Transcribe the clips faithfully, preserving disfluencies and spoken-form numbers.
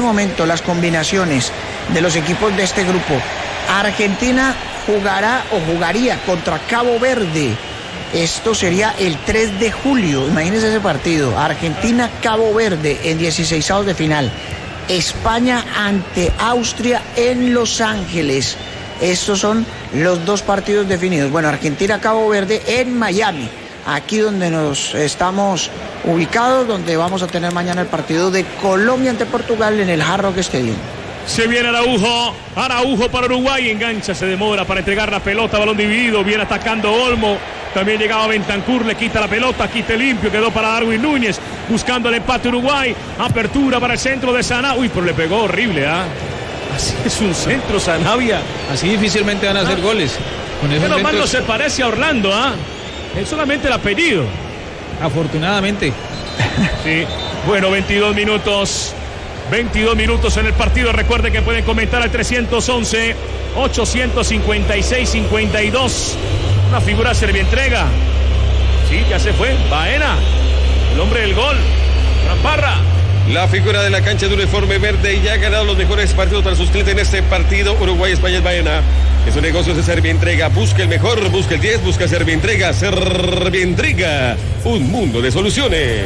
momento las combinaciones de los equipos de este grupo, Argentina jugará o jugaría contra Cabo Verde. Esto sería el tres de julio, imagínense ese partido, Argentina-Cabo Verde en dieciseisavos de final. España ante Austria en Los Ángeles. Estos son los dos partidos definidos. Bueno, Argentina-Cabo Verde en Miami, aquí donde nos estamos ubicados, donde vamos a tener mañana el partido de Colombia ante Portugal en el Hard Rock Stadium. Se viene Araujo, Araujo para Uruguay, engancha, se demora para entregar la pelota, balón dividido, viene atacando Olmo, también llegaba Bentancur, le quita la pelota, quite limpio, quedó para Darwin Núñez, buscando el empate Uruguay, apertura para el centro de Sanabria, uy, pero le pegó horrible, ¿ah? ¿eh? Así es un centro, Sanabria. Así difícilmente van a hacer ah. goles. Con esos Menos mal no centros... se parece a Orlando, ¿ah? ¿eh? Es solamente el apellido. Afortunadamente. Sí, bueno, veintidós minutos. veintidós minutos en el partido. Recuerden que pueden comentar al trescientos once, ochocientos cincuenta y seis, cincuenta y dos. Una figura Servientrega. Sí, ya se fue. Baena, el hombre del gol. Ramparra. La figura de la cancha de uniforme verde y ya ha ganado los mejores partidos para sus clientes en este partido. Uruguay-España es Baena. Es un negocio de Servientrega. Busca el mejor, busca el diez, busca Servientrega. Servientrega, un mundo de soluciones.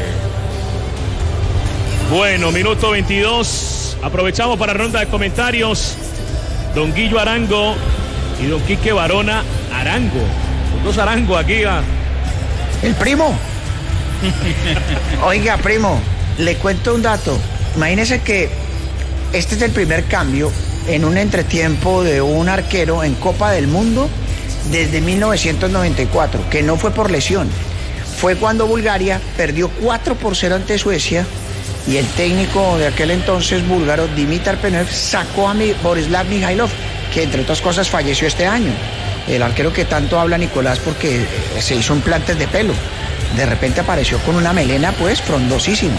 Bueno, minuto veintidós. Aprovechamos para ronda de comentarios. Don Guillo Arango y don Quique Barona Arango. Los dos Arango aquí. ¿Ah? El primo. Oiga, primo, le cuento un dato. Imagínese que este es el primer cambio en un entretiempo de un arquero en Copa del Mundo desde mil novecientos noventa y cuatro, que no fue por lesión. Fue cuando Bulgaria perdió cuatro por cero ante Suecia. Y el técnico de aquel entonces búlgaro, Dimitar Penev, sacó a Borislav Mijailov, que entre otras cosas falleció este año. El arquero que tanto habla Nicolás porque se hizo implantes de pelo. De repente apareció con una melena pues frondosísima.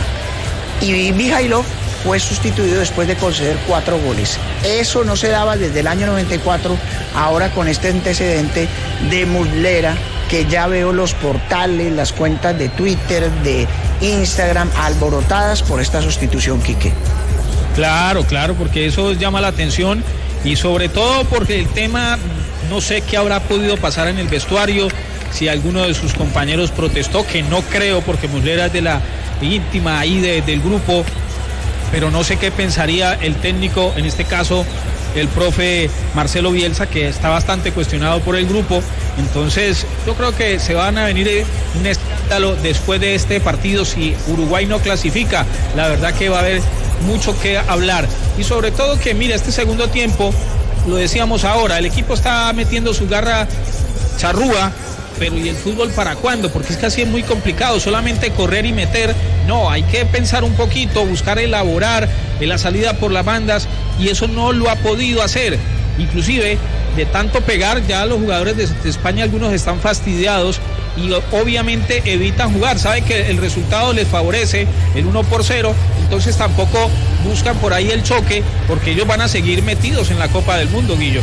Y Mijailov fue sustituido después de conceder cuatro goles. Eso no se daba desde el año noventa y cuatro, ahora con este antecedente de Muslera, que ya veo los portales, las cuentas de Twitter, de Instagram, alborotadas por esta sustitución, Quique. Claro, claro, porque eso llama la atención y sobre todo porque el tema, no sé qué habrá podido pasar en el vestuario, si alguno de sus compañeros protestó, que no creo porque Muslera es de la íntima ahí de, del grupo, pero no sé qué pensaría el técnico, en este caso el profe Marcelo Bielsa, que está bastante cuestionado por el grupo. Entonces yo creo que se van a venir un escándalo después de este partido si Uruguay no clasifica. La verdad que va a haber mucho que hablar y sobre todo que mira, este segundo tiempo, lo decíamos ahora, el equipo está metiendo su garra charrúa, pero ¿y el fútbol para cuándo? Porque es que así es muy complicado, solamente correr y meter. No, hay que pensar un poquito, buscar elaborar en la salida por las bandas, y eso no lo ha podido hacer. Inclusive, de tanto pegar, ya los jugadores de, de España, algunos están fastidiados y obviamente evitan jugar. Saben que el resultado les favorece, el uno por cero, entonces tampoco buscan por ahí el choque, porque ellos van a seguir metidos en la Copa del Mundo, Guillo.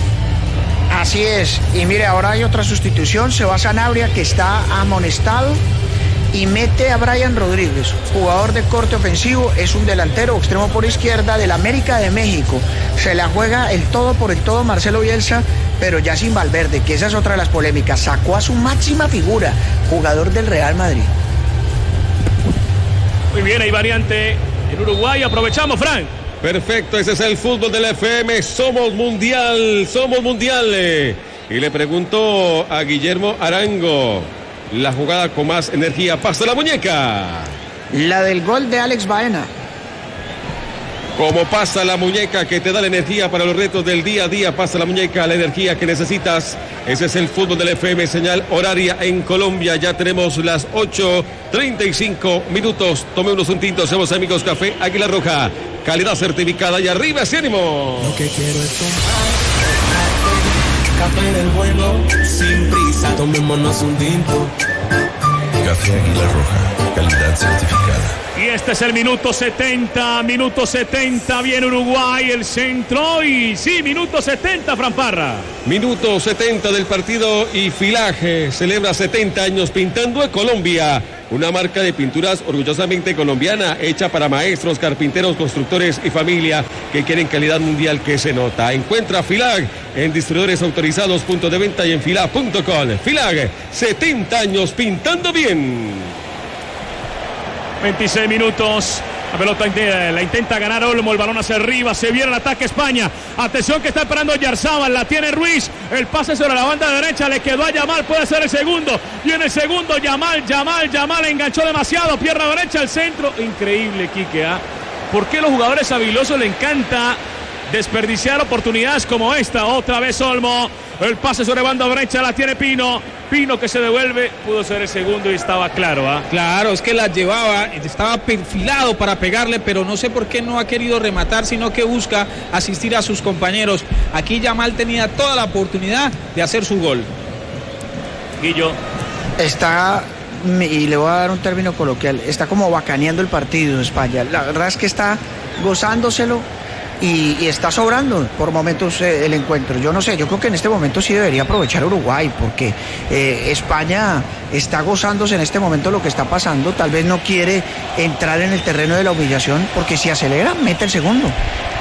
Así es, y mire, ahora hay otra sustitución, se va a Sanabria, que está amonestado, y mete a Brian Rodríguez, jugador de corte ofensivo, es un delantero extremo por izquierda del América de México. Se la juega el todo por el todo Marcelo Bielsa, pero ya sin Valverde, que esa es otra de las polémicas. Sacó a su máxima figura, jugador del Real Madrid. Muy bien, hay variante en Uruguay, aprovechamos, Frank. Perfecto, ese es el fútbol del F M, somos mundial, somos mundial. Y le pregunto a Guillermo Arango, la jugada con más energía, pasa la muñeca. La del gol de Alex Baena. Como pasa la muñeca que te da la energía para los retos del día a día, pasa la muñeca, la energía que necesitas. Ese es el fútbol del F M, señal horaria en Colombia. Ya tenemos las ocho treinta y cinco minutos. Tomémonos un tinto, somos amigos Café Águila Roja. Calidad certificada y arriba ese ánimo. Lo que quiero es tomar café del bueno, sin prisa. Tomémonos un tinto. Café Águila Roja, calidad certificada. Y este es el minuto setenta, minuto setenta, viene Uruguay, el centro y sí, minuto setenta, Fran Parra. Minuto setenta del partido y Filag celebra setenta años pintando a Colombia. Una marca de pinturas orgullosamente colombiana, hecha para maestros, carpinteros, constructores y familia que quieren calidad mundial que se nota. Encuentra Filag en distribuidores autorizados, puntos de venta y en filag punto com. Filag, setenta años pintando bien. veintiséis minutos. La pelota la intenta ganar Olmo, el balón hacia arriba, se viene el ataque España. Atención que está esperando Yarzábal, la tiene Ruiz, el pase sobre la banda derecha, le quedó a Yamal, puede ser el segundo. Viene el segundo, Yamal, Yamal, Yamal enganchó demasiado, pierna derecha, el centro. Increíble, Quique, ¿ah? ¿Por qué los jugadores habilosos le encanta desperdiciar oportunidades como esta? Otra vez Olmo, el pase sobre banda derecha, la tiene Pino. Pino que se devuelve, pudo ser el segundo y estaba claro, ¿ah? Claro, es que la llevaba, estaba perfilado para pegarle, pero no sé por qué no ha querido rematar, sino que busca asistir a sus compañeros. Aquí Yamal tenía toda la oportunidad de hacer su gol. Guillo. Está, y le voy a dar un término coloquial, está como bacaneando el partido España. La verdad es que está gozándoselo. Y, y está sobrando por momentos eh, el encuentro. Yo no sé, yo creo que en este momento sí debería aprovechar Uruguay, porque eh, España está gozándose en este momento lo que está pasando. Tal vez no quiere entrar en el terreno de la humillación, porque si acelera, mete el segundo.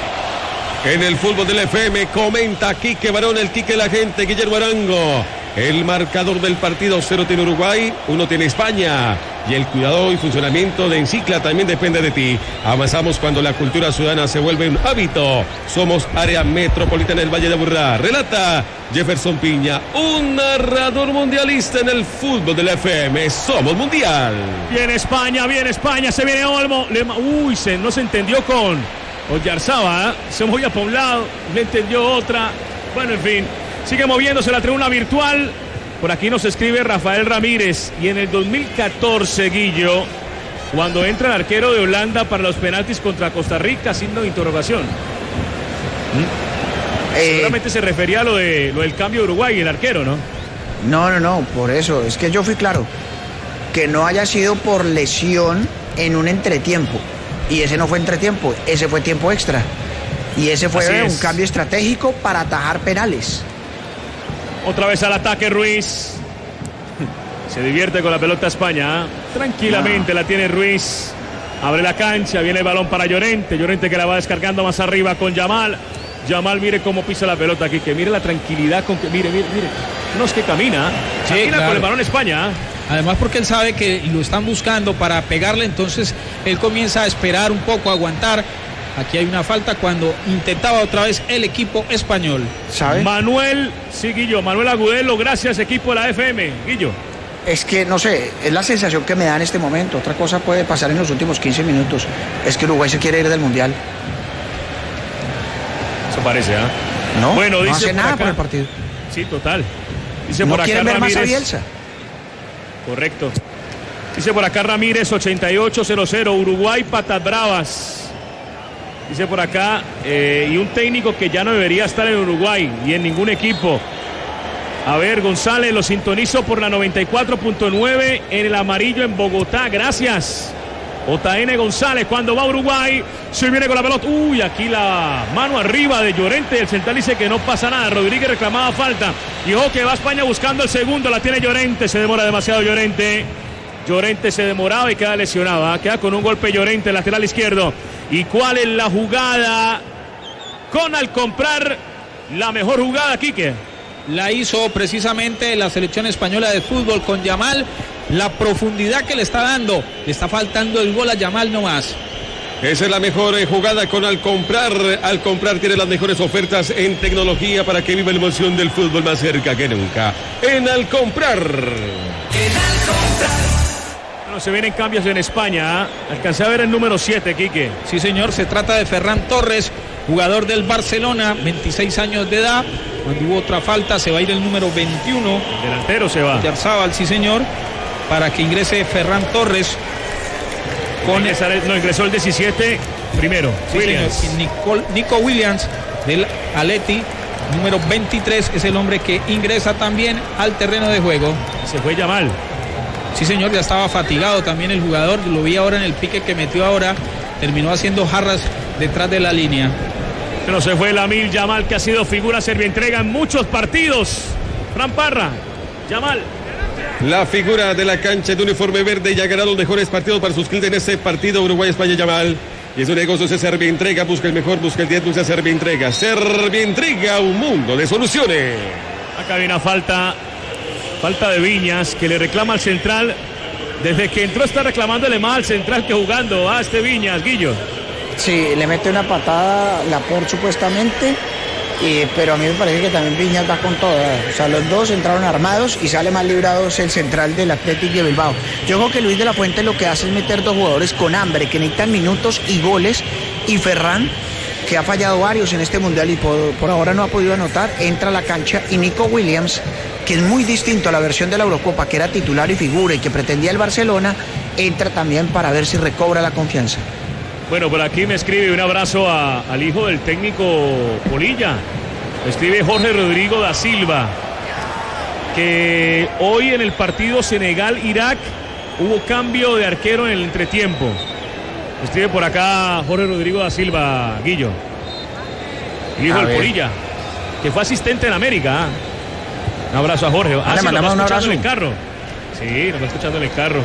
En el fútbol del F M comenta Quique Barón, el Quique la gente, Guillermo Arango. El marcador del partido, cero tiene Uruguay, uno tiene España. Y el cuidado y funcionamiento de Encicla también depende de ti. Avanzamos cuando la cultura ciudadana se vuelve un hábito. Somos área metropolitana del Valle de Aburrá. Relata Jefferson Piña, un narrador mundialista en el fútbol del F M. Somos mundial. Viene España, viene España, se viene Olmo. Le, uy, se, no se entendió con Oyarzaba, ¿eh? Se movía por un lado, le entendió otra. Bueno, en fin. Sigue moviéndose la tribuna virtual. Por aquí nos escribe Rafael Ramírez. Y en el dos mil catorce, Guillo, cuando entra el arquero de Holanda para los penaltis contra Costa Rica, signo de interrogación. ¿Mm? Eh, Seguramente se refería a lo, de, lo del cambio de Uruguay, el arquero, ¿no? No, no, no, por eso. Es que yo fui claro. Que no haya sido por lesión en un entretiempo. Y ese no fue entretiempo, ese fue tiempo extra. Y ese fue un cambio estratégico para atajar penales. Otra vez al ataque Ruiz. Se divierte con la pelota España. Tranquilamente no. La tiene Ruiz. Abre la cancha, viene el balón para Llorente. Llorente que la va descargando más arriba con Yamal. Yamal, mire cómo pisa la pelota aquí. Que mire la tranquilidad con que... Mire, mire, mire. No es que camina. Sí, camina claro. Con el balón España. Además porque él sabe que lo están buscando para pegarle. Entonces él comienza a esperar un poco, a aguantar. Aquí hay una falta cuando intentaba otra vez el equipo español. ¿Sabe? Manuel, sí, Guillo, Manuel Agudelo, gracias equipo de la F M. Guillo. Es que, no sé, es la sensación que me da en este momento. Otra cosa puede pasar en los últimos quince minutos. Es que Uruguay se quiere ir del Mundial. Eso parece, ¿ah? ¿eh? No, bueno, dice no hace nada acá, por el partido. Sí, total. Dice no por acá quieren ver Ramírez, más a Bielsa. Correcto. Dice por acá Ramírez, ochenta y ocho cero cero, Uruguay, patas bravas. Dice por acá, eh, y un técnico que ya no debería estar en Uruguay y en ningún equipo. A ver, González, lo sintonizo por la noventa y cuatro punto nueve en el amarillo en Bogotá. Gracias. J N González, cuando va a Uruguay, se viene con la pelota. Uy, aquí la mano arriba de Llorente. El central dice que no pasa nada. Rodríguez reclamaba falta. Y ojo que va a España buscando el segundo. La tiene Llorente. Se demora demasiado Llorente. Llorente se demoraba y queda lesionado. ¿eh? Queda con un golpe Llorente, lateral izquierdo. ¿Y cuál es la jugada? Con al comprar la mejor jugada, Quique. La hizo precisamente la selección española de fútbol con Yamal. La profundidad que le está dando. Le está faltando el gol a Yamal nomás. Esa es la mejor eh, jugada con Al Comprar. Al Comprar tiene las mejores ofertas en tecnología para que viva la emoción del fútbol más cerca que nunca. En Al Comprar. En Al Comprar. Bueno, se vienen cambios en España. ¿eh? Alcancé a ver el número siete, Quique. Sí, señor. Se trata de Ferran Torres, jugador del Barcelona, veintiséis años de edad. Cuando hubo otra falta, se va a ir el número veintiuno. El delantero se va. Yarzábal, sí, señor. Para que ingrese Ferran Torres. Con el... No, ingresó el diecisiete primero. Sí, Williams. Nicole, Nico Williams del Atleti, número veintitrés, es el hombre que ingresa también al terreno de juego. Se fue Yamal. Sí, señor, ya estaba fatigado también el jugador, lo vi ahora en el pique que metió ahora, terminó haciendo jarras detrás de la línea. Pero se fue Lamine Yamal, que ha sido figura servientrega en muchos partidos. Fran Parra, Yamal. La figura de la cancha de uniforme verde y ha ganado los mejores partidos para sus clientes en ese partido Uruguay-España. Yamal. Y es un negocio, se Servientrega, busca el mejor, busca el diez, busca Servientrega. Servientrega, un mundo de soluciones. Acá viene una falta, falta de Viñas, que le reclama al central. Desde que entró está reclamándole más al central que jugando a este Viñas, Guillo. Sí, le mete una patada Laporte supuestamente, y, pero a mí me parece que también Viñas va con todo. O sea, los dos entraron armados y sale más librados el central del Athletic de Bilbao. Yo creo que Luis de la Fuente lo que hace es meter dos jugadores con hambre, que necesitan minutos y goles, y Ferran, que ha fallado varios en este mundial y por, por ahora no ha podido anotar, entra a la cancha, y Nico Williams, que es muy distinto a la versión de la Eurocopa, que era titular y figura y que pretendía el Barcelona, entra también para ver si recobra la confianza. Bueno, por aquí me escribe un abrazo a, al hijo del técnico Polilla. Me escribe Jorge Rodrigo da Silva, que hoy en el partido Senegal-Irak hubo cambio de arquero en el entretiempo. Me escribe por acá Jorge Rodrigo da Silva, Guillo. El hijo A del ver. Polilla, que fue asistente en América. ¿Ah? Un abrazo a Jorge. Ah, Le sí, nos va mandamos un escuchando abrazo. en el carro. Sí, nos va escuchando en el carro.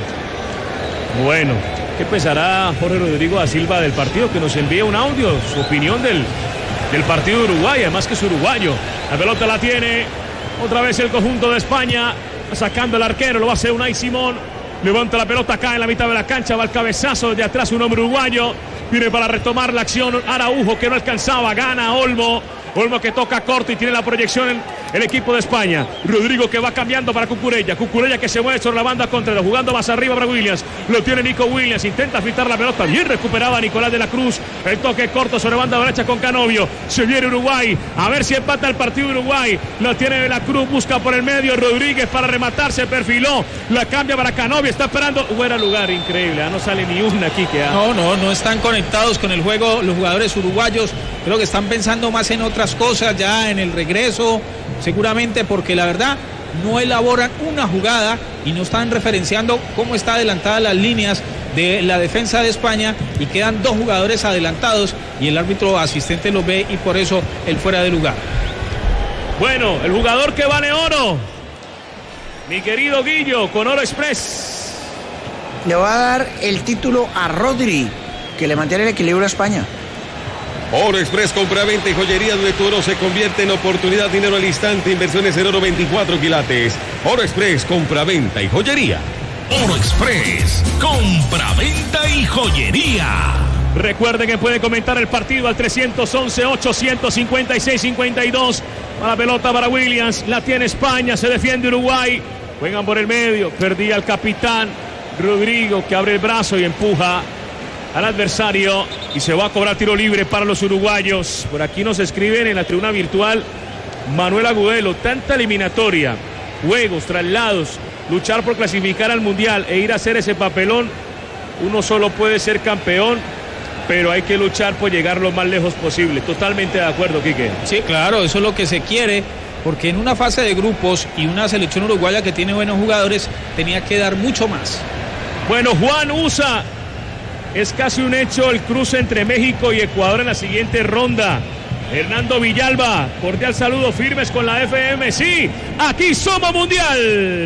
Bueno, ¿qué pensará Jorge Rodrigo da Silva del partido? Que nos envíe un audio, su opinión del, del partido de Uruguay, además que es uruguayo. La pelota la tiene otra vez el conjunto de España, sacando el arquero, lo va a hacer Unai Simón. Levanta la pelota acá en la mitad de la cancha, va el cabezazo de atrás un hombre uruguayo. Viene para retomar la acción Araujo, que no alcanzaba, gana Olmo. Olmo que toca corto y tiene la proyección en el equipo de España. Rodrigo que va cambiando para Cucurella. Cucurella que se mueve sobre la banda contra, jugando más arriba para Williams. Lo tiene Nico Williams. Intenta filtrar la pelota. Bien recuperaba Nicolás de la Cruz. El toque corto sobre banda derecha con Canovio. Se viene Uruguay. A ver si empata el partido Uruguay. Lo tiene de la Cruz. Busca por el medio. Rodríguez para rematar. Se perfiló. La cambia para Canovio. Está esperando. Fuera lugar. Increíble. ¿eh? No sale ni una aquí que ha... No, no, no están conectados con el juego los jugadores uruguayos. Creo que están pensando más en otras cosas ya en el regreso, seguramente porque la verdad no elaboran una jugada y no están referenciando cómo está adelantadas las líneas de la defensa de España y quedan dos jugadores adelantados y el árbitro asistente los ve y por eso el fuera de lugar. Bueno, el jugador que vale oro, mi querido Guillo, con Oro Express. Le va a dar el título a Rodri, que le mantiene el equilibrio a España. Oro Express, compra-venta y joyería donde tu oro se convierte en oportunidad, dinero al instante, inversiones en oro veinticuatro quilates. Oro Express, compra-venta y joyería. Oro Express, compra-venta y joyería. Recuerden que pueden comentar el partido al trescientos once, ochocientos cincuenta y seis, cincuenta y dos. La pelota para Williams, la tiene España, se defiende Uruguay. Juegan por el medio, perdía el capitán Rodrigo, que abre el brazo y empuja al adversario y se va a cobrar tiro libre para los uruguayos. Por aquí nos escriben en la tribuna virtual Manuel Agudelo, tanta eliminatoria, juegos, traslados, luchar por clasificar al mundial e ir a hacer ese papelón. Uno solo puede ser campeón, pero hay que luchar por llegar lo más lejos posible. Totalmente de acuerdo, Quique. Sí, claro, eso es lo que se quiere, porque en una fase de grupos y una selección uruguaya que tiene buenos jugadores tenía que dar mucho más. Bueno, Juan Usa, es casi un hecho el cruce entre México y Ecuador en la siguiente ronda. Hernando Villalba, cordial saludo, firmes con la F M. Sí, aquí somos mundial.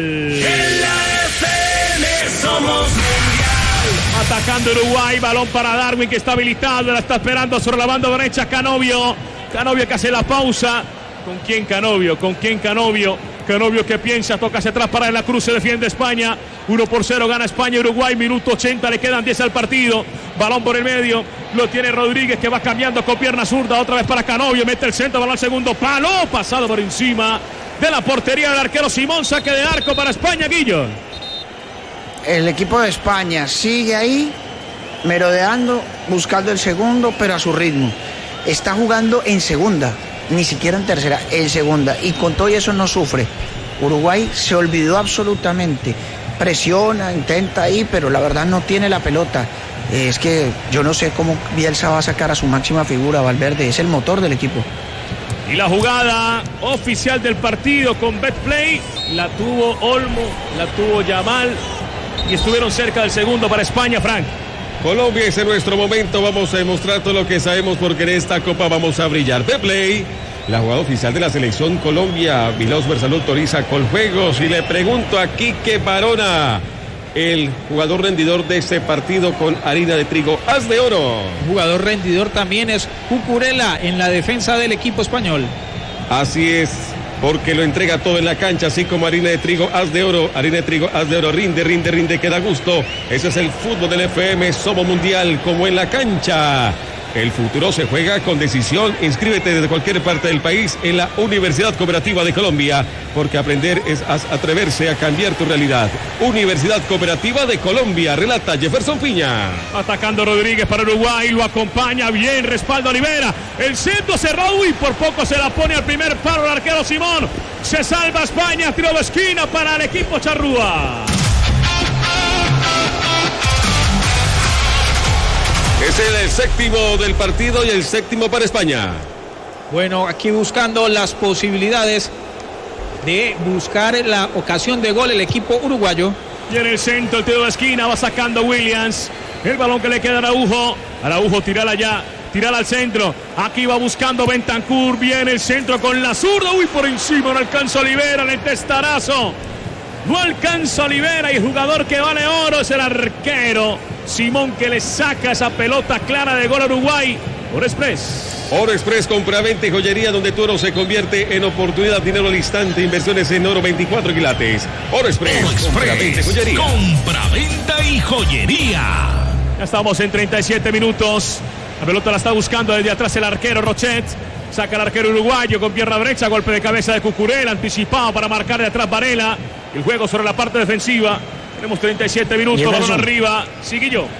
En la F M somos mundial. Atacando Uruguay, balón para Darwin que está habilitado, la está esperando sobre la banda derecha Canovio. Canovio que hace la pausa. ¿Con quién Canovio? ¿Con quién Canovio? Canovio que piensa, toca hacia atrás para De la Cruz, se defiende España. uno por cero gana España, Uruguay, minuto ochenta, le quedan diez al partido. Balón por el medio, lo tiene Rodríguez que va cambiando con pierna zurda, otra vez para Canovio, mete el centro, balón al segundo palo, pasado por encima de la portería del arquero Simón, saque de arco para España, Guillo. El equipo de España sigue ahí, merodeando, buscando el segundo, pero a su ritmo. Está jugando en segunda, ni siquiera en tercera, en segunda, y con todo eso no sufre. Uruguay se olvidó absolutamente, presiona, intenta ahí, pero la verdad no tiene la pelota. Es que yo no sé cómo Bielsa va a sacar a su máxima figura, Valverde, es el motor del equipo. Y la jugada oficial del partido con Betplay, la tuvo Olmo, la tuvo Yamal, y estuvieron cerca del segundo para España, Frank. Colombia es en nuestro momento, vamos a demostrar todo lo que sabemos porque en esta copa vamos a brillar. The Play, la jugada oficial de la selección Colombia, Vilaos Versalud autoriza Coljuegos y le pregunto a Quique Barona, el jugador rendidor de este partido con harina de trigo, haz de oro. Jugador rendidor también es Cucurella en la defensa del equipo español. Así es, porque lo entrega todo en la cancha, así como harina de trigo, haz de oro, harina de trigo, haz de oro, rinde, rinde, rinde, que da gusto. Ese es el fútbol del F M, somos mundial como en la cancha. El futuro se juega con decisión. Inscríbete desde cualquier parte del país en la Universidad Cooperativa de Colombia, porque aprender es atreverse a cambiar tu realidad. Universidad Cooperativa de Colombia, relata Jefferson Piña. Atacando Rodríguez para Uruguay, lo acompaña bien, respaldo Olivera. El centro cerrado y por poco se la pone al primer paro el arquero Simón. Se salva España, tiro de esquina para el equipo charrúa. Es el séptimo del partido y el séptimo para España. Bueno, aquí buscando las posibilidades de buscar la ocasión de gol el equipo uruguayo. Y en el centro, el tiro de esquina, va sacando Williams. El balón que le queda a Araujo. Araujo, tirala ya, tirala al centro. Aquí va buscando Bentancur. Viene el centro con la zurda. Uy, por encima, no alcanza Olivera, el testarazo. No alcanza Olivera y el jugador que vale oro es el arquero Simón, que le saca esa pelota clara de gol a Uruguay. Oro Express. Oro Express, compra-venta y joyería donde tu oro se convierte en oportunidad, dinero al instante, inversiones en oro, veinticuatro quilates. Oro Express, Oro Express, joyería. compra-venta y joyería. Ya estamos en treinta y siete minutos. La pelota la está buscando desde atrás el arquero Rochet. Saca el arquero uruguayo con pierna derecha, golpe de cabeza de Cucurella, anticipado para marcar de atrás Varela. El juego sobre la parte defensiva. Tenemos treinta y siete minutos, balón arriba. Sigue yo.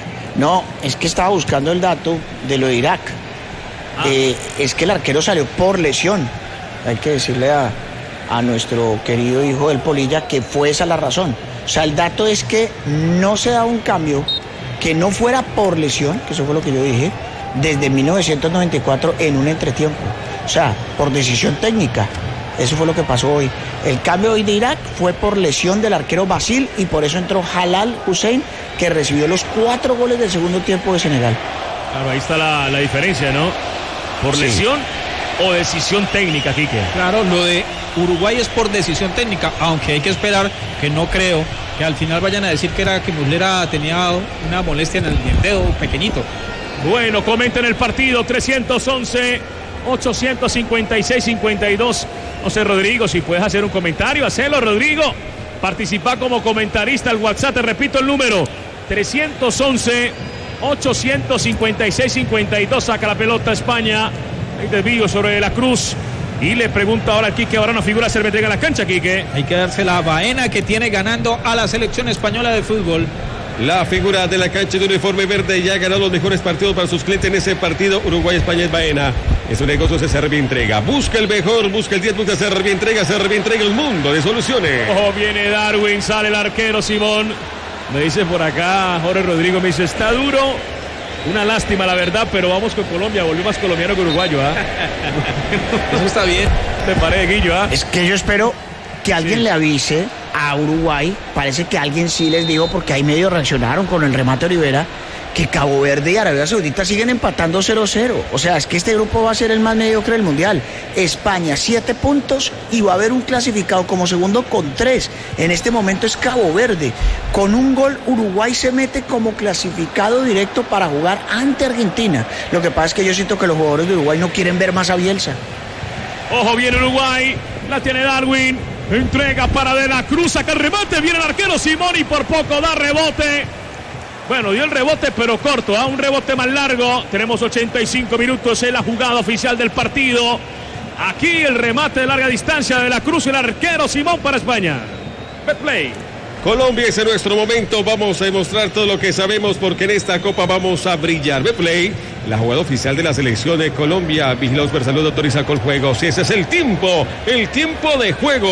No, es que estaba buscando el dato de lo de Irak. Ah. Eh, es que el arquero salió por lesión. Hay que decirle a, a nuestro querido hijo del Polilla que fue esa la razón. O sea, el dato es que no se da un cambio que no fuera por lesión, que eso fue lo que yo dije, desde mil novecientos noventa y cuatro en un entretiempo. O sea, por decisión técnica. Eso fue lo que pasó hoy. El cambio hoy de Irak fue por lesión del arquero Basil y por eso entró Jalal Hussein, que recibió los cuatro goles del segundo tiempo de Senegal. Claro, ahí está la, la diferencia, ¿no? Por sí. lesión o decisión técnica, Quique. Claro, lo de Uruguay es por decisión técnica, aunque hay que esperar, que no creo que al final vayan a decir que era que Muslera tenía una molestia en el dedo pequeñito. Bueno, comenten el partido, trescientos once, ochocientos cincuenta y seis, cincuenta y dos. No sé, Rodrigo, si puedes hacer un comentario, hacelo, Rodrigo. Participa como comentarista al WhatsApp, te repito el número, trescientos once, ochocientos cincuenta y seis, cincuenta y dos. Saca la pelota España. Hay desvío sobre la Cruz. Y le pregunto ahora a Quique Barona, figura se le entrega en la cancha, Quique. Hay que darse la Baena, que tiene ganando a la selección española de fútbol. La figura de la cancha de uniforme verde ya ha ganado los mejores partidos para sus clientes en ese partido. Uruguay-España es Baena. Es un negocio de Servia Entrega. Busca el mejor, busca el diez, busca Servia Entrega. Servia Entrega, un mundo de soluciones. Oh, viene Darwin, sale el arquero Simón. Me dice por acá, Jorge Rodrigo, me dice, está duro. Una lástima, la verdad, pero vamos con Colombia. Volvió más colombiano que uruguayo, ¿ah? ¿eh? Eso está bien. ¿Te parece, Guillo? ¿ah? Es que yo espero que alguien sí. le avise a Uruguay. Parece que alguien sí les dijo, porque ahí medio reaccionaron con el remate Olivera, que Cabo Verde y Arabia Saudita siguen empatando cero cero. O sea, es que este grupo va a ser el más mediocre del Mundial. España, siete puntos, y va a haber un clasificado como segundo con tres. En este momento es Cabo Verde. Con un gol, Uruguay se mete como clasificado directo para jugar ante Argentina. Lo que pasa es que yo siento que los jugadores de Uruguay no quieren ver más a Bielsa. Ojo, viene Uruguay, la tiene Darwin, entrega para De la Cruz, saca el remate, viene el arquero Simón y por poco da rebote. Bueno, dio el rebote pero corto, ¿eh? Un rebote más largo. Tenemos ochenta y cinco minutos en la jugada oficial del partido. Aquí el remate de larga distancia de La Cruz, el arquero Simón para España. Betplay. Colombia es en nuestro momento, vamos a demostrar todo lo que sabemos porque en esta copa vamos a brillar. Betplay, la jugada oficial de la selección de Colombia. Vigilaos Versalud autoriza con juegos. Y ese es el tiempo, el tiempo de juego.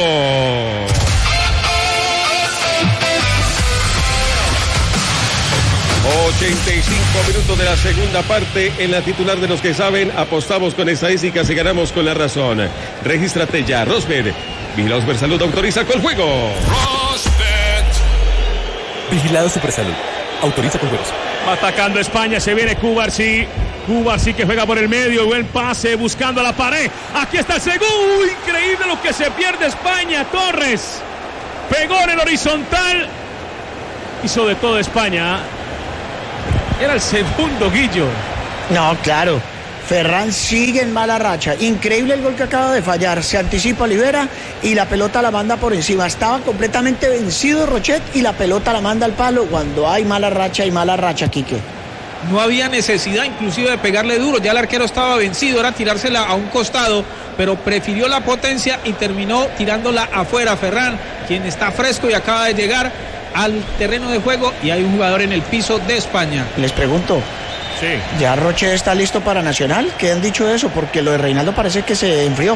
ochenta y cinco minutos de la segunda parte en la titular de los que saben. Apostamos con estadísticas y ganamos con la razón. Regístrate ya, Rosbet. Vigilaos Versalud autoriza con juego. Rosbet. Vigilado Supersalud. Autoriza con juegos. Va atacando España, se viene Cubarsí. Cubarsí que juega por el medio, buen pase, buscando la pared. Aquí está el segundo. Increíble lo que se pierde España. Torres pegó en el horizontal. Hizo de todo España. Era el segundo, Guillo. No, claro. Ferran sigue en mala racha. Increíble el gol que acaba de fallar. Se anticipa Olivera y la pelota la manda por encima. Estaba completamente vencido Rochet y la pelota la manda al palo. Cuando hay mala racha, hay mala racha, Quique. No había necesidad inclusive de pegarle duro. Ya el arquero estaba vencido. Era tirársela a un costado, pero prefirió la potencia y terminó tirándola afuera. Ferran, quien está fresco y acaba de llegar al terreno de juego, y hay un jugador en el piso de España. Les pregunto. Sí. ¿Ya Roche está listo para Nacional? ¿Qué han dicho de eso? Porque lo de Reinaldo parece que se enfrió.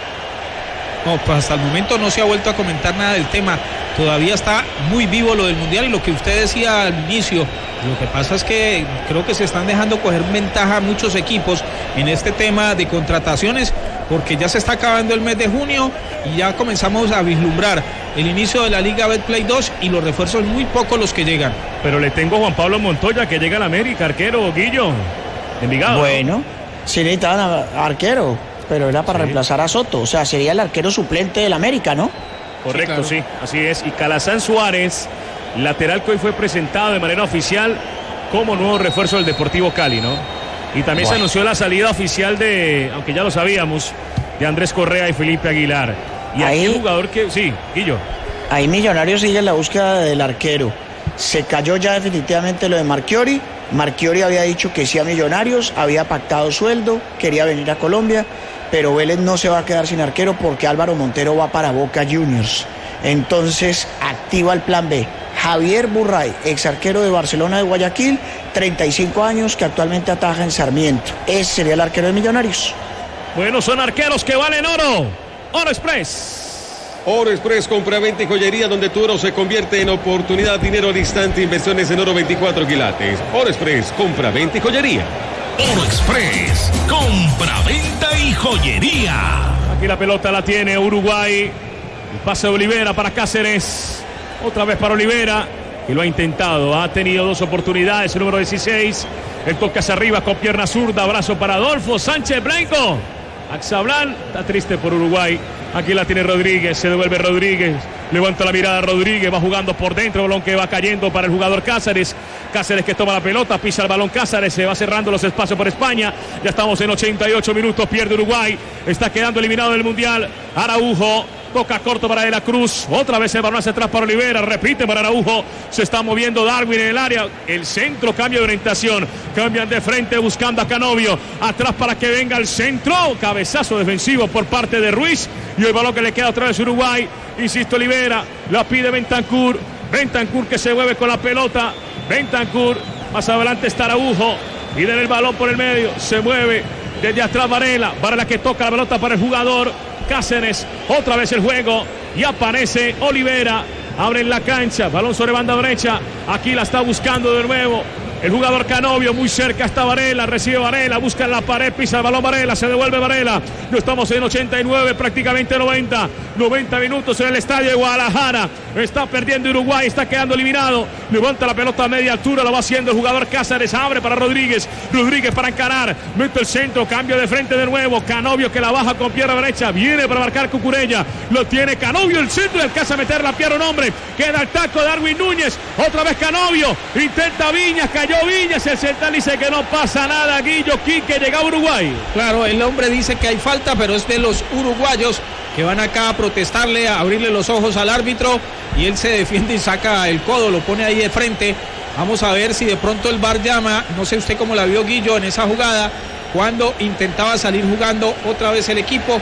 No, pues hasta el momento no se ha vuelto a comentar nada del tema. Todavía está muy vivo lo del Mundial y lo que usted decía al inicio. Lo que pasa es que creo que se están dejando coger ventaja muchos equipos en este tema de contrataciones, porque ya se está acabando el mes de junio y ya comenzamos a vislumbrar el inicio de la Liga Betplay dos y los refuerzos muy pocos los que llegan. Pero le tengo a Juan Pablo Montoya que llega a la América, arquero, Guillo. Envigado. Bueno, sí necesitaban a- arquero, pero era para Sí. reemplazar a Soto. O sea, sería el arquero suplente del América, ¿no? Correcto, Sí, sí, así es. Y Calazán Suárez, lateral que hoy fue presentado de manera oficial como nuevo refuerzo del Deportivo Cali, ¿no? Y también se Bueno. anunció la salida oficial de, aunque ya lo sabíamos, de Andrés Correa y Felipe Aguilar. Y aquí Ahí- el jugador que, sí, Guillo. Ahí Millonarios sigue en la búsqueda del arquero. Se cayó ya definitivamente lo de Marchiori. Marchiori había dicho que sí a Millonarios, había pactado sueldo, quería venir a Colombia, pero Vélez no se va a quedar sin arquero porque Álvaro Montero va para Boca Juniors. Entonces activa el plan B. Javier Burray, ex arquero de Barcelona de Guayaquil, treinta y cinco años, que actualmente ataja en Sarmiento. Ese sería el arquero de Millonarios. Bueno, son arqueros que valen oro. Oro Express. Oro Express, compra-venta y joyería, donde tu oro se convierte en oportunidad, dinero al instante, inversiones en oro veinticuatro quilates. Oro Express, compra-venta y joyería. Oro Express, compra-venta y joyería. Aquí la pelota la tiene Uruguay. El pase de Olivera para Cáceres. Otra vez para Olivera, que lo ha intentado. Ha tenido dos oportunidades. El número dieciséis. El toque hacia arriba con pierna zurda. Abrazo para Adolfo Sánchez Blanco. Axablán está triste por Uruguay. Aquí la tiene Rodríguez. Se devuelve Rodríguez. Levanta la mirada Rodríguez. Va jugando por dentro. Balón que va cayendo para el jugador Cáceres. Cáceres que toma la pelota. Pisa el balón Cáceres. Se va cerrando los espacios por España. Ya estamos en ochenta y ocho minutos. Pierde Uruguay. Está quedando eliminado del Mundial. Araujo. Toca corto para De la Cruz. Otra vez el balón hacia atrás para Olivera. Repite para Araujo. Se está moviendo Darwin en el área. El centro cambia de orientación. Cambian de frente buscando a Canovio. Atrás para que venga el centro. Cabezazo defensivo por parte de Ruiz. Y el balón que le queda otra vez a Uruguay. Insisto, Olivera. La pide Bentancur. Bentancur que se mueve con la pelota. Bentancur. Más adelante está Araujo. Piden el balón por el medio. Se mueve desde atrás Varela. Varela que toca la pelota para el jugador Cáceres, otra vez el juego y aparece Olivera, abre en la cancha, balón sobre banda derecha, aquí la está buscando de nuevo el jugador Canovio, muy cerca está Varela, recibe Varela, busca en la pared, pisa el balón Varela, se devuelve Varela, no estamos en ochenta y nueve, prácticamente noventa, noventa minutos en el estadio de Guadalajara, está perdiendo Uruguay, está quedando eliminado, levanta la pelota a media altura, lo va haciendo el jugador Cáceres, abre para Rodríguez, Rodríguez para encarar, mete el centro, cambio de frente de nuevo, Canovio que la baja con pierna derecha, viene para marcar Cucurella, lo tiene Canovio, el centro y alcanza a meter la pierna un hombre, queda el taco de Darwin Núñez, otra vez Canovio, intenta Viñas, cayó Viñas, el central dice que no pasa nada, Guillo Quique, llega a Uruguay. Claro, el hombre dice que hay falta, pero es de los uruguayos que van acá a protestarle, a abrirle los ojos al árbitro, y él se defiende y saca el codo, lo pone ahí de frente. Vamos a ver si de pronto el V A R llama, no sé usted cómo la vio Guillo en esa jugada, cuando intentaba salir jugando otra vez el equipo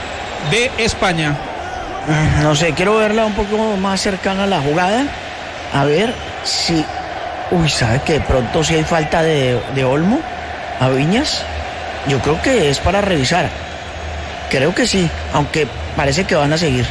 de España. No sé, quiero verla un poco más cercana a la jugada. A ver si... Uy, ¿sabe que de pronto si hay falta de, de Olmo a Viñas? Yo creo que es para revisar. Creo que sí, aunque parece que van a seguir.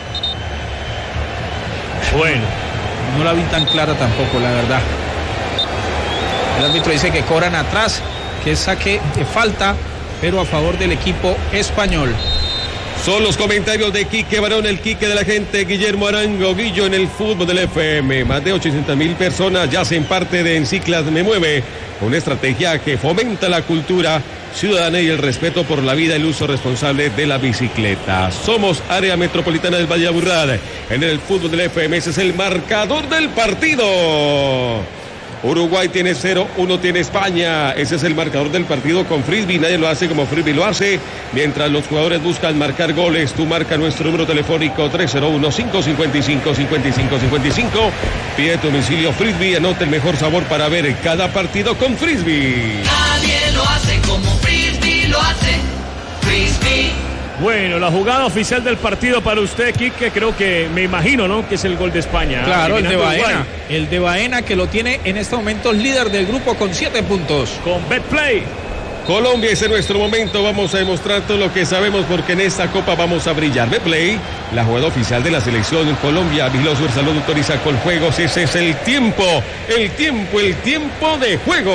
Bueno, No la vi tan clara tampoco, la verdad. El árbitro dice que cobran atrás, que es saque de falta, pero a favor del equipo español. Son los comentarios de Quique Barón, el Quique de la gente, Guillermo Arango, Guillo en el fútbol del F M. Más de ochocientas mil personas ya hacen parte de Enciclas Me Mueve, una estrategia que fomenta la cultura ciudadana y el respeto por la vida y el uso responsable de la bicicleta. Somos área metropolitana del Valle de Aburrá. En el fútbol del F M, ese es el marcador del partido. Uruguay tiene cero, uno tiene España. Ese es el marcador del partido con Frisbee. Nadie lo hace como Frisbee lo hace. Mientras los jugadores buscan marcar goles, tú marca nuestro número telefónico tres cero uno, cinco cinco cinco, cinco cinco cinco cinco. Pide tu domicilio Frisbee. Anota el mejor sabor para ver cada partido con Frisbee. Nadie lo hace como Frisbee lo hace. Frisbee. Bueno, la jugada oficial del partido para usted, Quique, creo que, me imagino, ¿no?, que es el gol de España. Claro, el de Uruguay. Baena. El de Baena, que lo tiene en este momento líder del grupo con siete puntos. Con Betplay. Colombia, ese es nuestro momento. Vamos a demostrar todo lo que sabemos porque en esta copa vamos a brillar. Betplay, la jugada oficial de la selección en Colombia. Vigiló su salud, autoriza con juegos. Ese es el tiempo, el tiempo, el tiempo de juego.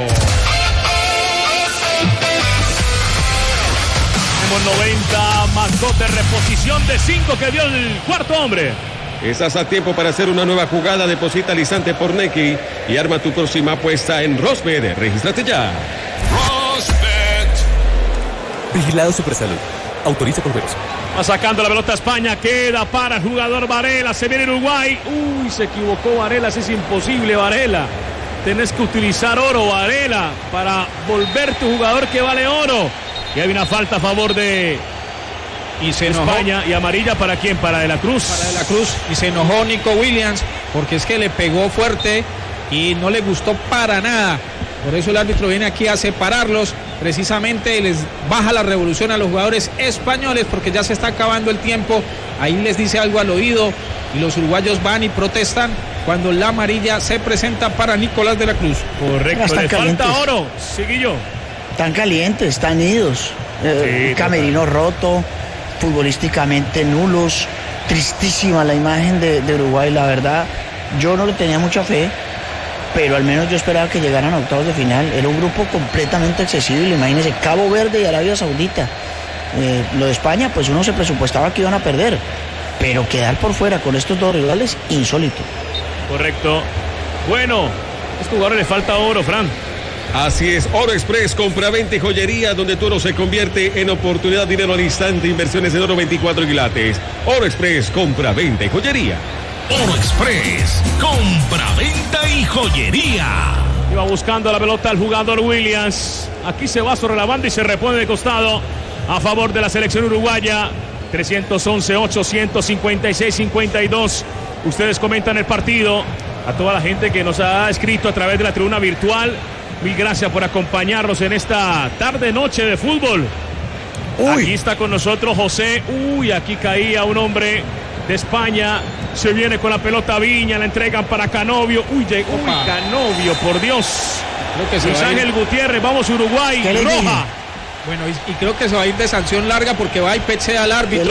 noventa más dos de reposición de cinco que dio el cuarto hombre. Estás a tiempo para hacer una nueva jugada. Deposita al instante por Nequi y arma tu próxima apuesta en Rosbet. Regístrate ya. Rosbet. Vigilado Supersalud. Autoriza con juegos. Va sacando la pelota a España. Queda para el jugador Varela. Se viene Uruguay. Uy, se equivocó Varela. Es imposible, Varela. Tenés que utilizar oro, Varela, para volver tu jugador que vale oro. Y hay una falta a favor de y se enojó. España. ¿Y amarilla para quién? Para De la Cruz. Para De la Cruz. Y se enojó Nico Williams porque es que le pegó fuerte y no le gustó para nada. Por eso el árbitro viene aquí a separarlos. Precisamente les baja la revolución a los jugadores españoles porque ya se está acabando el tiempo. Ahí les dice algo al oído y los uruguayos van y protestan cuando la amarilla se presenta para Nicolás De la Cruz. Correcto, le falta oro. Seguillo. Están calientes, están idos. Eh, Sí, camerino roto, futbolísticamente nulos. Tristísima la imagen de, de Uruguay, la verdad. Yo no le tenía mucha fe, pero al menos yo esperaba que llegaran a octavos de final. Era un grupo completamente accesible. Imagínense, Cabo Verde y Arabia Saudita. Eh, lo de España, pues uno se presupuestaba que iban a perder, pero quedar por fuera con estos dos rivales, insólito. Correcto. Bueno, a este jugador le falta oro, Fran. Así es, Oro Express, compra-venta y joyería, donde tu oro se convierte en oportunidad, dinero al instante, inversiones en oro veinticuatro quilates. Oro Express, compra-venta y joyería. Oro Express, compra-venta y joyería. Iba buscando la pelota el jugador Williams. Aquí se va sobre la banda y se repone de costado a favor de la selección uruguaya. trescientos once, ochocientos cincuenta y seis, cincuenta y dos. Ustedes comentan el partido. A toda la gente que nos ha escrito a través de la tribuna virtual, mil gracias por acompañarnos en esta tarde noche de fútbol. Uy. Aquí está con nosotros José. Uy, aquí caía un hombre de España. Se viene con la pelota Viña, la entregan para Canovio. Uy, llegó Uy, Canovio, por Dios. Creo que se Luis va Ángel Gutiérrez, vamos Uruguay, roja. Bueno, y, y creo que se va a ir de sanción larga porque va y pechea al árbitro.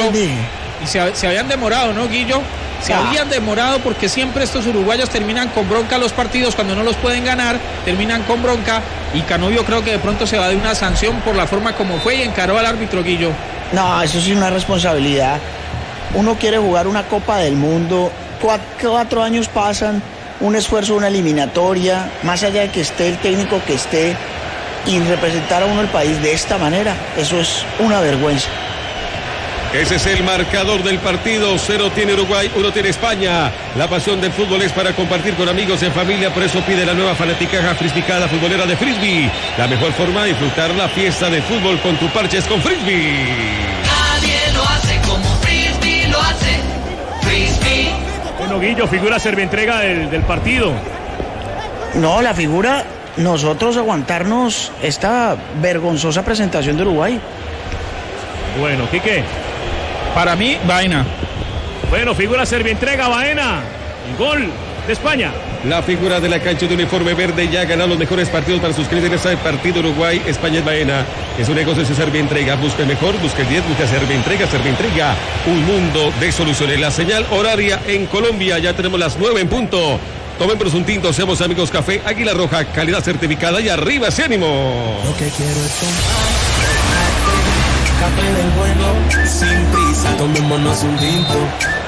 Y se, se habían demorado, ¿no, Guillo? Se ah. habían demorado porque siempre estos uruguayos terminan con bronca los partidos cuando no los pueden ganar, terminan con bronca y Canovio creo que de pronto se va de una sanción por la forma como fue y encaró al árbitro, Guillo. No, eso sí es una responsabilidad. Uno quiere jugar una Copa del Mundo, cuatro, cuatro años pasan, un esfuerzo, una eliminatoria, más allá de que esté el técnico que esté y representar a uno el país de esta manera, eso es una vergüenza. Ese es el marcador del partido. Cero tiene Uruguay, uno tiene España. La pasión del fútbol es para compartir con amigos en familia. Por eso pide la nueva fanaticaja frisbicada futbolera de Frisbee. La mejor forma de disfrutar la fiesta de fútbol con tu parches con Frisbee. Nadie lo hace como Frisbee lo hace. Frisbee. Bueno, Guillo, figura servientrega del, del partido. No, la figura, nosotros aguantarnos esta vergonzosa presentación de Uruguay. Bueno, Quique. Para mí, Baena. Bueno, figura servientrega, Baena. El gol de España. La figura de la cancha de uniforme verde ya ha ganado los mejores partidos para sus clientes. El partido Uruguay, España es Baena. Es un negocio de Servientrega. Busca el mejor, busca el diez, busca Servientrega. Servientrega, un mundo de soluciones. La señal horaria en Colombia. Ya tenemos las nueve en punto. Tomémonos un tinto, seamos amigos café Águila Roja, calidad certificada y arriba ese ánimo. Lo que quiero es café del bueno, sin prisa, tomémonos un tinto.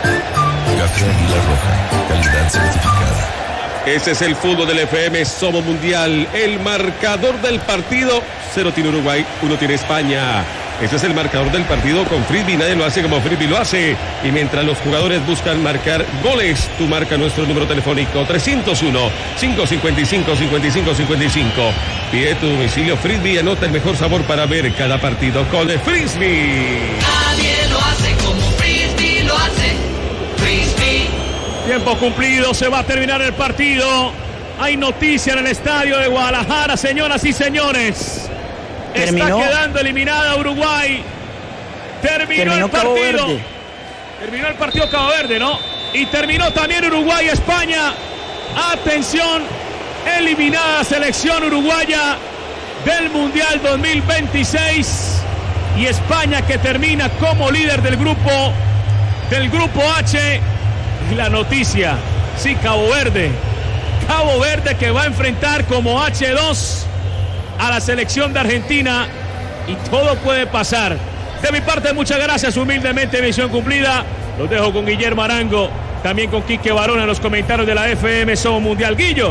Café Águila Roja, calidad certificada. Ese es el fútbol del F M, somos mundial. El marcador del partido, cero tiene Uruguay, uno tiene España. Ese es el marcador del partido con Frisbee, nadie lo hace como Frisbee lo hace. Y mientras los jugadores buscan marcar goles, tú marca nuestro número telefónico trescientos uno, cinco cinco cinco, cinco cinco cinco cinco. Pide tu domicilio Frisbee y anota el mejor sabor para ver cada partido con el Frisbee. Nadie lo hace como Frisbee lo hace. Frisbee. Tiempo cumplido, se va a terminar el partido. Hay noticia en el estadio de Guadalajara, señoras y señores. Terminó. Está quedando eliminada Uruguay. Terminó, Terminó el Cabo partido. Verde. Terminó el partido Cabo Verde, ¿no? Y terminó también Uruguay-España. Atención, eliminada selección uruguaya del Mundial dos mil veintiséis. Y España que termina como líder del grupo, del grupo H. Y la noticia, sí, Cabo Verde. Cabo Verde que va a enfrentar como hache dos a la selección de Argentina y todo puede pasar. De mi parte, muchas gracias, humildemente misión cumplida. Los dejo con Guillermo Arango, también con Quique Barón en los comentarios de la F M Somos Mundial. Guillo.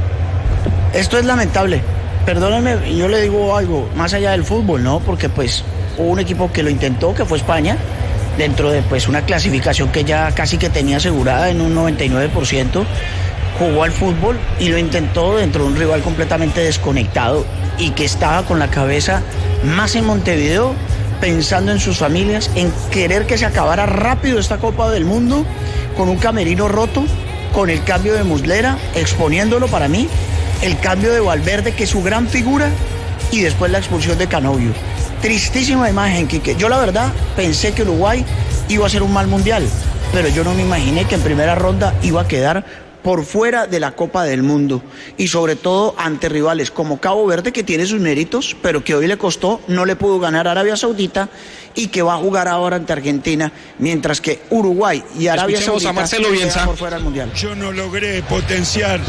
Esto es lamentable. Perdónenme, yo le digo algo, más allá del fútbol, ¿no? Porque pues hubo un equipo que lo intentó, que fue España, dentro de pues una clasificación que ya casi que tenía asegurada en un noventa y nueve por ciento. Jugó al fútbol y lo intentó dentro de un rival completamente desconectado y que estaba con la cabeza más en Montevideo, pensando en sus familias, en querer que se acabara rápido esta Copa del Mundo, con un camerino roto, con el cambio de Muslera, exponiéndolo para mí, el cambio de Valverde, que es su gran figura, y después la expulsión de Canovio. Tristísima imagen, Quique. Yo la verdad pensé que Uruguay iba a ser un mal mundial, pero yo no me imaginé que en primera ronda iba a quedar por fuera de la Copa del Mundo y sobre todo ante rivales como Cabo Verde, que tiene sus méritos, pero que hoy le costó, no le pudo ganar a Arabia Saudita y que va a jugar ahora ante Argentina, mientras que Uruguay y Arabia Escuchemos Saudita a Marcelo Bielsa por fuera del Mundial. Yo no logré potenciar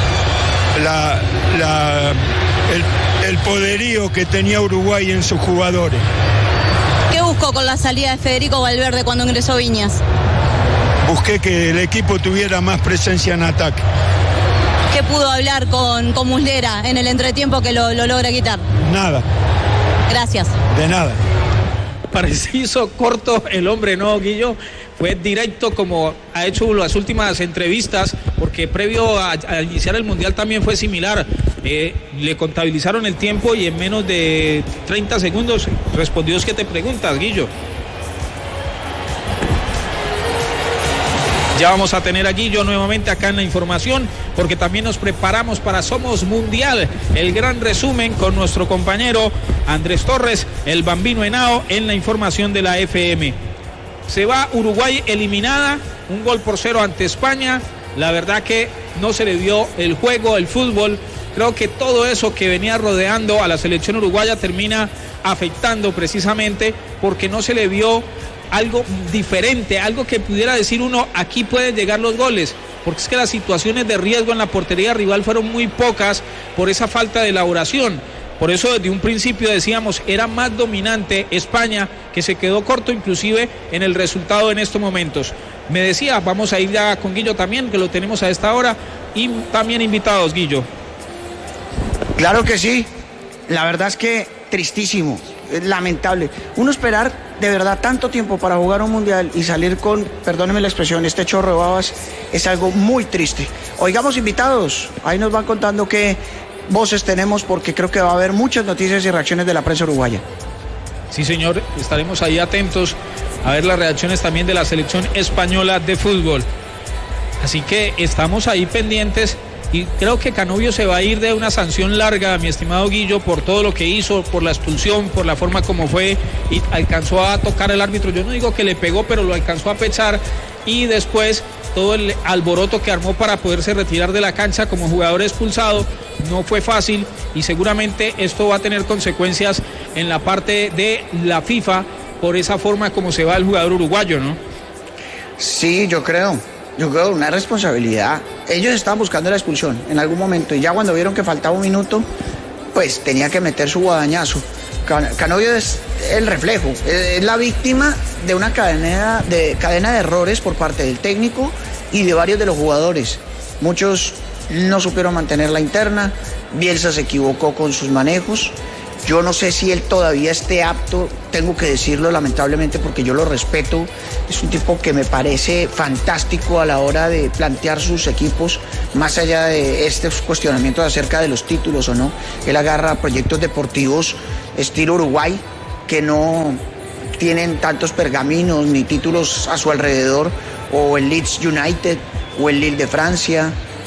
la, la, el, el poderío que tenía Uruguay en sus jugadores. ¿Qué buscó con la salida de Federico Valverde cuando ingresó Viñas? Busqué que el equipo tuviera más presencia en ataque. ¿Qué pudo hablar con, con Muslera en el entretiempo que lo, lo logra quitar? Nada. Gracias. De nada. Preciso, corto el hombre, ¿no, Guillo? Fue directo como ha hecho las últimas entrevistas, porque previo a, a iniciar el Mundial también fue similar. Eh, le contabilizaron el tiempo y en menos de treinta segundos respondió: ¿qué te preguntas, Guillo? Ya vamos a tener a Guillo nuevamente acá en la información, porque también nos preparamos para Somos Mundial, el gran resumen con nuestro compañero Andrés Torres, el Bambino Henao, en la información de la F M. Se va Uruguay eliminada, un gol por cero ante España. La verdad que no se le dio el juego, el fútbol. Creo que todo eso que venía rodeando a la selección uruguaya termina afectando precisamente porque no se le vio algo diferente, algo que pudiera decir uno, aquí pueden llegar los goles, porque es que las situaciones de riesgo en la portería rival fueron muy pocas por esa falta de elaboración. Por eso desde un principio decíamos, era más dominante España, que se quedó corto inclusive en el resultado en estos momentos. Me decía, vamos a ir ya con Guillo también, que lo tenemos a esta hora, y también invitados, Guillo. Claro que sí, la verdad es que tristísimo, es lamentable. Uno esperar de verdad tanto tiempo para jugar un mundial y salir con, perdónenme la expresión, este chorro de babas, es algo muy triste. Oigamos, invitados, ahí nos van contando qué voces tenemos, porque creo que va a haber muchas noticias y reacciones de la prensa uruguaya. Sí, señor, estaremos ahí atentos a ver las reacciones también de la selección española de fútbol. Así que estamos ahí pendientes. Y creo que Canovio se va a ir de una sanción larga, mi estimado Guillo, por todo lo que hizo, por la expulsión, por la forma como fue, y alcanzó a tocar el árbitro. Yo no digo que le pegó, pero lo alcanzó a pechar, y después todo el alboroto que armó para poderse retirar de la cancha como jugador expulsado no fue fácil, y seguramente esto va a tener consecuencias en la parte de la FIFA por esa forma como se va el jugador uruguayo, ¿no? Sí, yo creo. Yo creo una responsabilidad. Ellos estaban buscando la expulsión en algún momento y ya cuando vieron que faltaba un minuto, pues tenía que meter su guadañazo. Can- Canovio es, el reflejo, es la víctima de una cadena de, cadena de errores por parte del técnico y de varios de los jugadores. Muchos no supieron mantener la interna, Bielsa se equivocó con sus manejos. Yo no sé si él todavía esté apto, tengo que decirlo lamentablemente porque yo lo respeto. Es un tipo que me parece fantástico a la hora de plantear sus equipos, más allá de estos cuestionamientos acerca de los títulos o no. Él agarra proyectos deportivos estilo Uruguay, que no tienen tantos pergaminos ni títulos a su alrededor, o el Leeds United, o el Lille de Francia.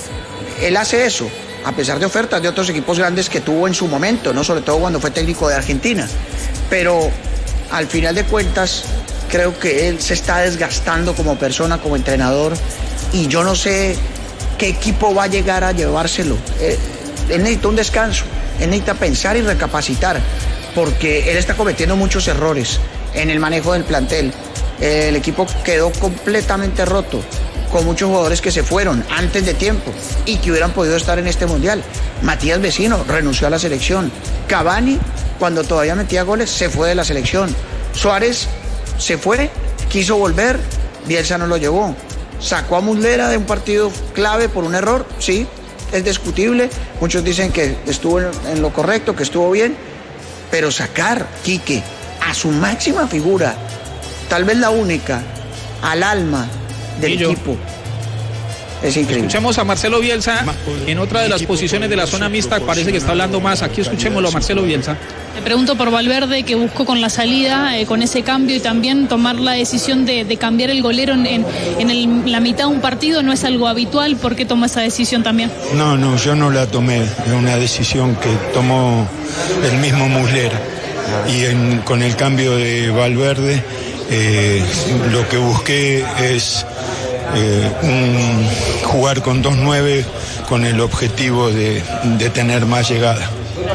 Él hace eso, a pesar de ofertas de otros equipos grandes que tuvo en su momento, ¿no? Sobre todo cuando fue técnico de Argentina. Pero al final de cuentas, creo que él se está desgastando como persona, como entrenador, y yo no sé qué equipo va a llegar a llevárselo. Eh, él necesita un descanso, él necesita pensar y recapacitar, porque él está cometiendo muchos errores en el manejo del plantel. Eh, el equipo quedó completamente roto, con muchos jugadores que se fueron antes de tiempo y que hubieran podido estar en este mundial. Matías Vecino renunció a la selección. Cavani, cuando todavía metía goles, se fue de la selección. Suárez se fue, quiso volver, Bielsa no lo llevó. Sacó a Muslera de un partido clave por un error, sí, es discutible. Muchos dicen que estuvo en, en lo correcto, que estuvo bien, pero sacar, Quique, a su máxima figura, tal vez la única, al alma del y yo. equipo, es increíble. Escuchemos a Marcelo Bielsa en otra de las posiciones de la zona mixta, parece que está hablando más. Aquí escuchémoslo a Marcelo Bielsa. Te pregunto por Valverde, que buscó con la salida, eh, con ese cambio, y también tomar la decisión de, de cambiar el golero en, en, en el, la mitad de un partido. No es algo habitual. ¿Por qué tomó esa decisión también? No, no, yo no la tomé. Es una decisión que tomó el mismo Muslera. Y en, con el cambio de Valverde, eh, lo que busqué es eh, un, jugar con dos nueve con el objetivo de, de tener más llegada.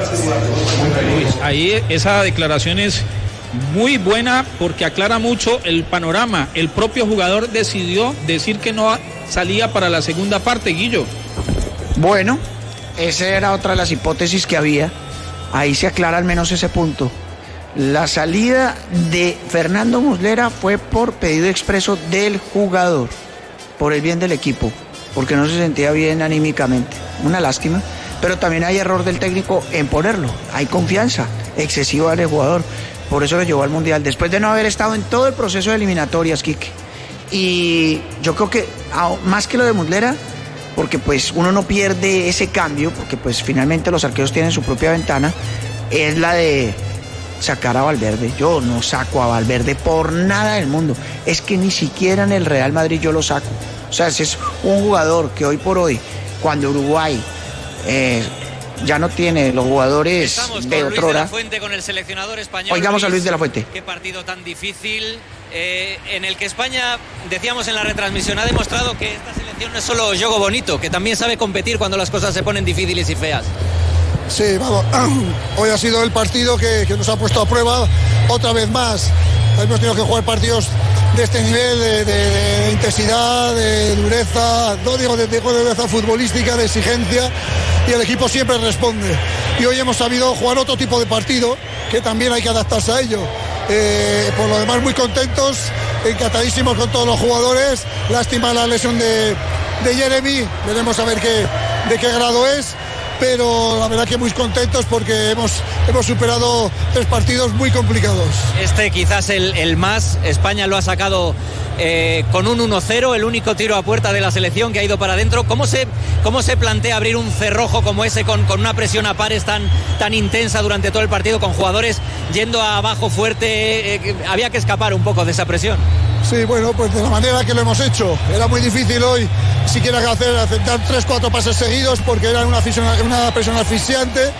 Ahí esa declaración es muy buena porque aclara mucho el panorama. El propio jugador decidió decir que no salía para la segunda parte, Guillo. Bueno, esa era otra de las hipótesis que había. Ahí se aclara al menos ese punto. La salida de Fernando Muslera fue por pedido expreso del jugador, por el bien del equipo, porque no se sentía bien anímicamente. Una lástima, pero también hay error del técnico en ponerlo. Hay confianza excesiva del jugador, por eso lo llevó al Mundial, después de no haber estado en todo el proceso de eliminatorias, Quique. Y yo creo que más que lo de Muslera, porque pues uno no pierde ese cambio, porque pues finalmente los arqueros tienen su propia ventana, es la de sacar a Valverde. Yo no saco a Valverde por nada del mundo. Es que ni siquiera en el Real Madrid yo lo saco. O sea, ese es un jugador que hoy por hoy, cuando Uruguay eh, ya no tiene los jugadores Estamos de con otrora. Luis de la Fuente, con el seleccionador español. Oigamos a Luis de la Fuente. Qué partido tan difícil, eh, en el que España, decíamos en la retransmisión, ha demostrado que esta selección no es solo juego bonito, que también sabe competir cuando las cosas se ponen difíciles y feas. Sí, vamos, hoy ha sido el partido que, que nos ha puesto a prueba otra vez más. Hemos tenido que jugar partidos de este nivel, de, de, de intensidad, de dureza, no digo de, de dureza futbolística, de exigencia, y el equipo siempre responde. Y hoy hemos sabido jugar otro tipo de partido, que también hay que adaptarse a ello. Eh, por lo demás, muy contentos, encantadísimos con todos los jugadores. Lástima la lesión de, de Jeremy, veremos a ver qué, de qué grado es. Pero la verdad que muy contentos porque hemos, hemos superado tres partidos muy complicados. Este quizás el, el más, España lo ha sacado eh, con un uno cero, el único tiro a puerta de la selección que ha ido para adentro. ¿Cómo se, cómo se plantea abrir un cerrojo como ese con, con una presión a pares tan, tan intensa durante todo el partido, con jugadores yendo abajo fuerte? Eh, había que escapar un poco de esa presión. Sí, bueno, pues de la manera que lo hemos hecho. Era muy difícil hoy siquiera hacer, aceptar tres, cuatro pases seguidos porque era una, una presión asfixiante,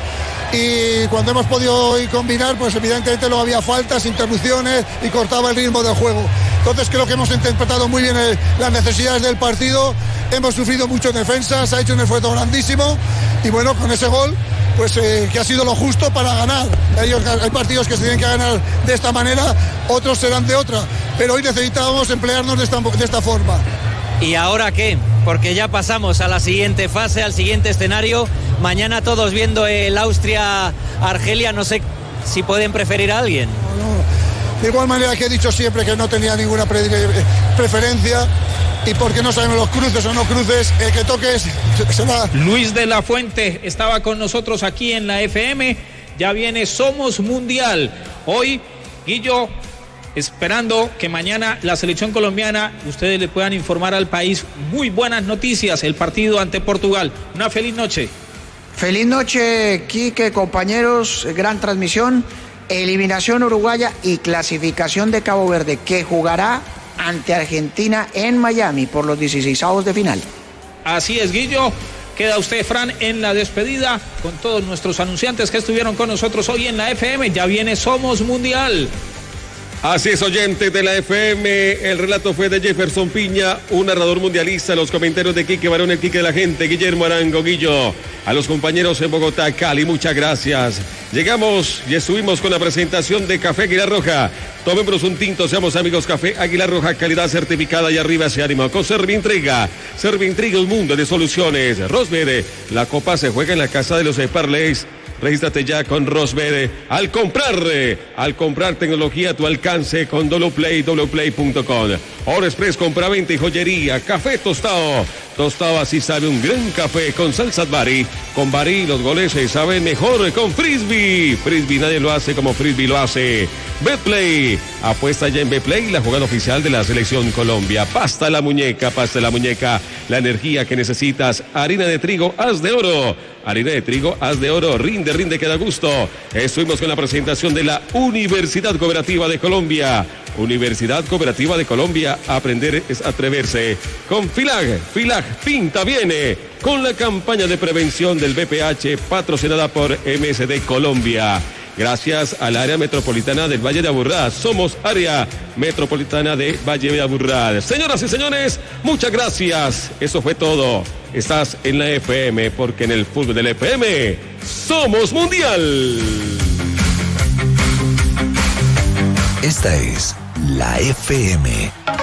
y cuando hemos podido hoy combinar, pues evidentemente luego había faltas, interrupciones y cortaba el ritmo del juego. Entonces creo que hemos interpretado muy bien el, las necesidades del partido, hemos sufrido mucho en defensa, se ha hecho un esfuerzo grandísimo, y bueno, con ese gol, pues eh, que ha sido lo justo para ganar. Hay, hay partidos que se tienen que ganar de esta manera, otros serán de otra, pero hoy necesitábamos emplearnos de esta, de esta forma. ¿Y ahora qué? Porque ya pasamos a la siguiente fase, al siguiente escenario. Mañana todos viendo el Austria-Argelia. No sé si pueden preferir a alguien. No, no. De igual manera que he dicho siempre que no tenía ninguna pre preferencia. Y porque no sabemos los cruces o no cruces, el que toques será. Luis de la Fuente estaba con nosotros aquí en la F M. Ya viene Somos Mundial. Hoy, Guillo, esperando que mañana la selección colombiana, ustedes le puedan informar al país muy buenas noticias, el partido ante Portugal. Una feliz noche. Feliz noche, Quique, compañeros. Gran transmisión. Eliminación uruguaya y clasificación de Cabo Verde, que jugará ante Argentina en Miami por los dieciseisavos de final. Así es, Guillo. Queda usted, Fran, en la despedida con todos nuestros anunciantes que estuvieron con nosotros hoy en la F M. Ya viene Somos Mundial. Así es, oyentes de la F M, el relato fue de Jefferson Piña, un narrador mundialista, los comentarios de Quique Barón, el Quique de la gente, Guillermo Arango, Guillo, a los compañeros en Bogotá, Cali, muchas gracias. Llegamos y estuvimos con la presentación de Café Águila Roja. Tomémonos un tinto, seamos amigos. Café Águila Roja, calidad certificada y arriba ese ánimo. Con Servintriga, Servintriga, un mundo de soluciones. Rosberg, la copa se juega en la casa de los Parlays. Regístrate ya con Rosberg. Al comprar, al comprar tecnología a tu alcance con Doloplay, doloplay punto com. Oro Express, compra-venta y joyería. Café tostado. Tostado así sabe un gran café con salsa Bari. Con Bari los goles se saben mejor con Frisbee. Frisbee nadie lo hace como Frisbee lo hace. Betplay. Apuesta ya en Betplay, la jugada oficial de la selección Colombia. Pasta la muñeca, pasta la muñeca. La energía que necesitas. Harina de trigo, haz de oro. Harina de trigo, haz de oro. Rinde, rinde, que da gusto. Estuvimos con la presentación de la Universidad Cooperativa de Colombia. Universidad Cooperativa de Colombia, aprender es atreverse. Con Filag, Filag pinta viene, con la campaña de prevención del V P H patrocinada por M S D Colombia. Gracias al área metropolitana del Valle de Aburrá. Somos área metropolitana de Valle de Aburrá. Señoras y señores, muchas gracias. Eso fue todo. Estás en la F M, porque en el fútbol del F M somos mundial. Esta es la F M.